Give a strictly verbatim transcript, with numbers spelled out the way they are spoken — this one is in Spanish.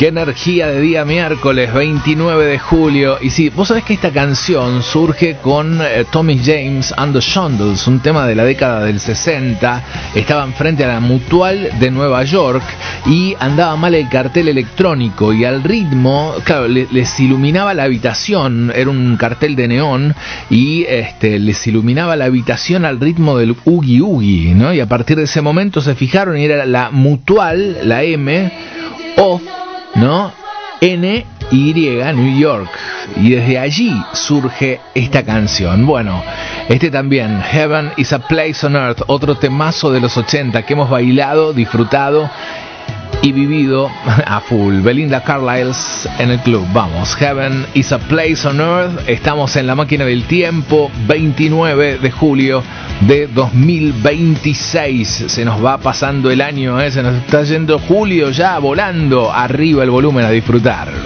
Qué energía de día miércoles veintinueve de julio. Y sí, vos sabés que esta canción surge con eh, Tommy James and the Shondells, un tema de la década del sesenta. Estaban frente a la Mutual de Nueva York y andaba mal el cartel electrónico, y al ritmo, claro, le, les iluminaba la habitación. Era un cartel de neón y este, les iluminaba la habitación al ritmo del Oogie Oogie, ¿no? Y a partir de ese momento se fijaron y era la Mutual, la M, O, ¿no? N Y, New York. Y desde allí surge esta canción. Bueno, este también, Heaven is a Place on Earth, otro temazo de los ochenta que hemos bailado, disfrutado y vivido a full. Belinda Carlisle en el club. Vamos, Heaven is a Place on Earth. Estamos en la máquina del tiempo, veintinueve de julio de dos mil veintiséis. Se nos va pasando el año, ¿eh? Se nos está yendo julio ya volando. Arriba el volumen, a disfrutar.